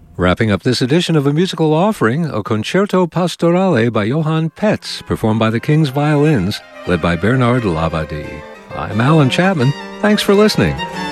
Wrapping up this edition of A Musical Offering, a Concerto Pastorale by Johann Petz, performed by the King's Violins, led by Bernard Labadie. I'm Alan Chapman. Thanks for listening.